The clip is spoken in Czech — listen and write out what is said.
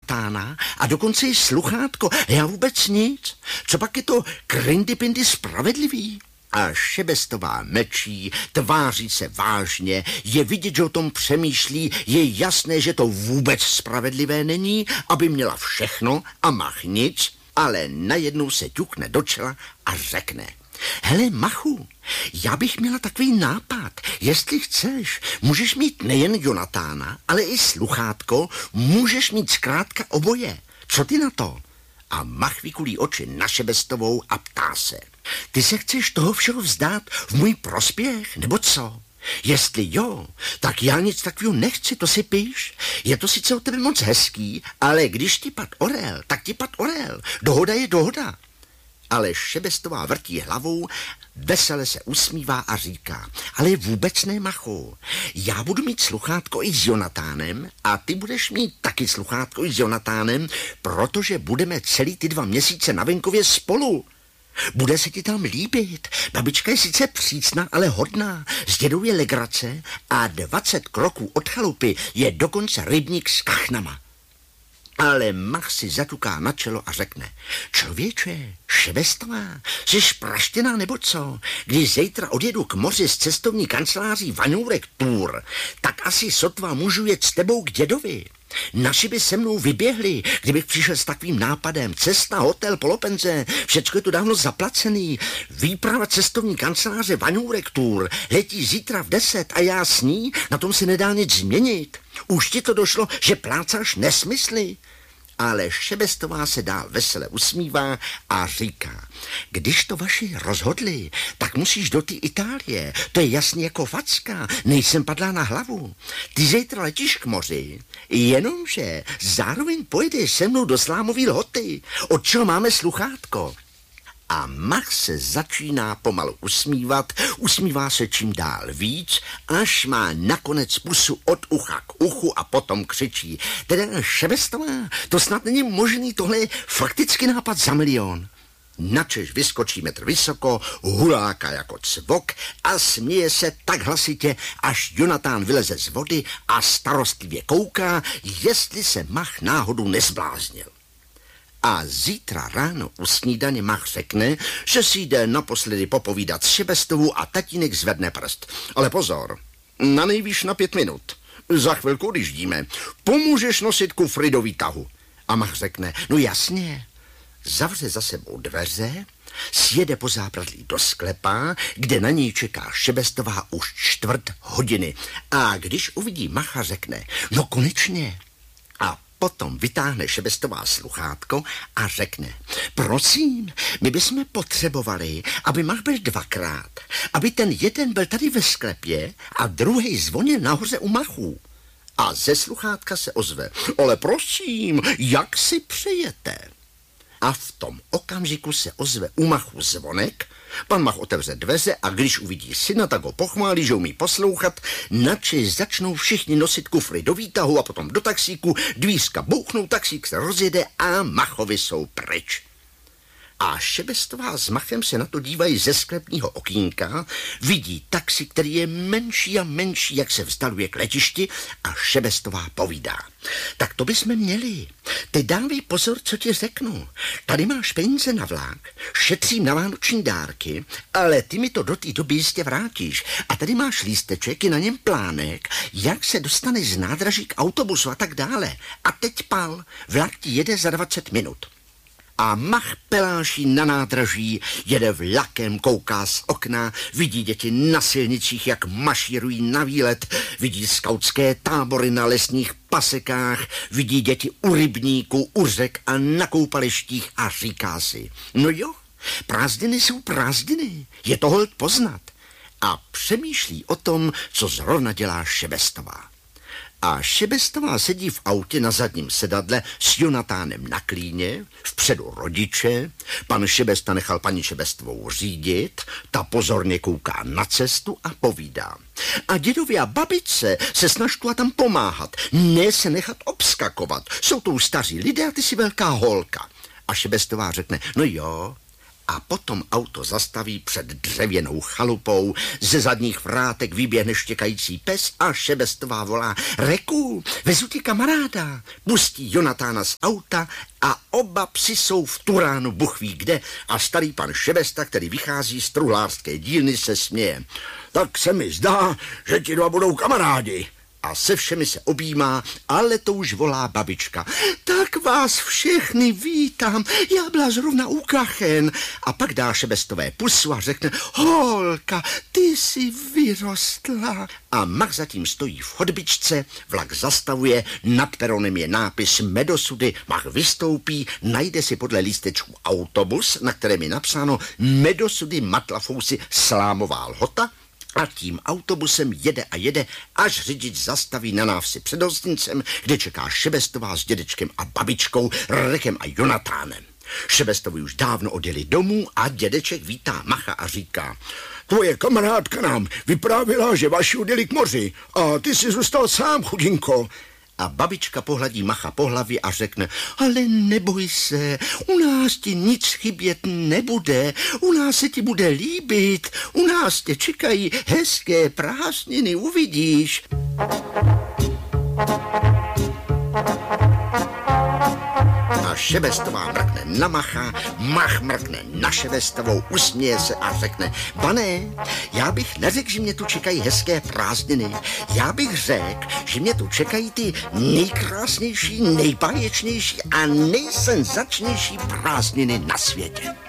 Jonatána a dokonce i sluchátko. Já vůbec nic. Co pak je to Grindypindy spravedlivý? A Šebestová mlčí, tváří se vážně, je vidět, že o tom přemýšlí, je jasné, že to vůbec spravedlivé není, aby měla všechno a Mach nic, ale najednou se ťukne do čela a řekne: hele, Machu, já bych měla takový nápad. Jestli chceš, můžeš mít nejen Jonatána, ale i sluchátko, můžeš mít zkrátka oboje. Co ty na to? A Mach vykulí oči na Šebestovou a ptá se: ty se chceš toho všeho vzdát v můj prospěch, nebo co? Jestli jo, tak já nic takového nechci, to si píš. Je to sice od tebe moc hezký, ale když ti pad orel, tak ti pad orel. Dohoda je dohoda. Ale Šebestová vrtí hlavou, vesele se usmívá a říká: ale vůbec ne, Machu. Já budu mít sluchátko i s Jonatánem a ty budeš mít taky sluchátko i s Jonatánem, protože budeme celý ty 2 měsíce na venkově spolu. Bude se ti tam líbit. Babička je sice přísná, ale hodná. S dědou je legrace a 20 kroků od chalupy je dokonce rybník s kachnama. Ale Mach si zatuká na čelo a řekne: člověče, Šebestová, jsi praštěná nebo co? Když zítra odjedu k moři s cestovní kanceláří Vaňourek Tour, tak asi sotva můžu jet s tebou k dědovi. Naši by se mnou vyběhli, kdybych přišel s takovým nápadem. Cesta, hotel, polopenze, všecko je tu dávno zaplacený. Výprava cestovní kanceláře Vaňourek Tour letí zítra v 10 a já s ní, na tom se nedá nic změnit. Už ti to došlo, že plácáš nesmysly? Ale Šebestová se dál vesele usmívá a říká: když to vaši rozhodli, tak musíš do té Itálie. To je jasný jako facka, nejsem padlá na hlavu. Ty zítra letíš k moři, jenomže zároveň pojedeš se mnou do Slámový Lhoty, od čeho máme sluchátko. A Mach se začíná pomalu usmívat, usmívá se čím dál víc, až má nakonec pusu od ucha k uchu a potom křičí: teda Šebestová, to snad není možný, tohle je fakticky nápad za milion. Načež vyskočí metr vysoko, huláka jako cvok a směje se tak hlasitě, až Jonatán vyleze z vody a starostlivě kouká, jestli se Mach náhodou nezbláznil. A zítra ráno u snídaně Mach řekne, že si jde naposledy popovídat s Šebestovou a tatínek zvedne prst. Ale pozor, na nejvýš na 5 minut. Za chvilku odjíždíme. Pomůžeš nosit kufry do výtahu. A Mach řekne: no jasně. Zavře za sebou dveře, sjede po zábradlí do sklepa, kde na něj čeká Šebestová už 1/4 hodiny. A když uvidí Macha, řekne: no konečně. A potom vytáhne Šebestová sluchátko a řekne: prosím, my bychom potřebovali, aby Mach byl 2krát. Aby ten jeden byl tady ve sklepě a druhý zvonil nahoře u Machů. A ze sluchátka se ozve: ale prosím, jak si přejete? A v tom okamžiku se ozve u Machu zvonek, pan Mach otevře dveře a když uvidí syna, tak ho pochválí, že umí poslouchat, načež začnou všichni nosit kufry do výtahu a potom do taxíku, dvířka bouchnou, taxík se rozjede a Machovi jsou pryč. A Šebestová s Machem se na to dívají ze sklepního okýnka, vidí taxi, který je menší a menší, jak se vzdaluje k letišti, a Šebestová povídá: tak to bychom měli. Teď dávej pozor, co ti řeknu. Tady máš peníze na vlák, šetřím na vánoční dárky, ale ty mi to do té doby jistě vrátíš. A tady máš lísteček, je na něm plánek, jak se dostaneš z nádraží k autobusu a tak dále. A teď pal, vlak ti jede za 20 minut. A Mach peláší na nádraží, jede vlakem, kouká z okna, vidí děti na silnicích, jak mašírují na výlet, vidí skautské tábory na lesních pasekách, vidí děti u rybníků, u řek a na koupalištích a říká si: no jo, prázdniny jsou prázdniny, je to holt poznat. A přemýšlí o tom, co zrovna dělá Šebestová. A Šebestová sedí v autě na zadním sedadle s Jonatánem na klíně, vpředu rodiče, pan Šebesta nechal paní Šebestovou řídit, ta pozorně kouká na cestu a povídá: a dědovi a babičce se snaž tu a tam pomáhat, ne se nechat obskakovat, jsou to staří lidé a ty jsi velká holka. A Šebestová řekne: no jo, A potom auto zastaví před dřevěnou chalupou, ze zadních vrátek vyběhne štěkající pes a Šebestová volá: Reku, vezu ti kamaráda. Pustí Jonatána z auta a oba psi jsou v turánu buchví kde a starý pan Šebesta, který vychází z truhlářské dílny, se směje. Tak se mi zdá, že ti dva budou kamarádi. A se všemi se objímá, ale to už volá babička. Tak vás všechny vítám, já byla zrovna u kachen. A pak dá Šebestové pusu a řekne: Holka, ty jsi vyrostla. A Mach zatím stojí v chodbičce, vlak zastavuje, nad peronem je nápis Medosudy, Mach vystoupí, najde si podle lístečku autobus, na kterém je napsáno Medosudy Matlafousy Slámová Lhota, a tím autobusem jede a jede, až řidič zastaví na návsi před hostincem, kde čeká Šebestová s dědečkem a babičkou, Rekem a Jonatánem. Šebestovi už dávno odjeli domů a dědeček vítá Macha a říká: Tvoje kamarádka nám vyprávěla, že vaši odjeli k moři a ty jsi zůstal sám, chudinko. A babička pohladí Macha po hlavě a řekne: Ale neboj se, u nás ti nic chybět nebude, u nás se ti bude líbit, u nás tě čekají hezké prázdniny, uvidíš. A Šebestová mrkne na Macha, Mach mrkne na Šebestovou, usměje se a řekne: Pane, já bych neřekl, že mě tu čekají hezké prázdniny. Já bych řekl, že mě tu čekají ty nejkrásnější, nejbáječnější a nejsenzačnější prázdniny na světě.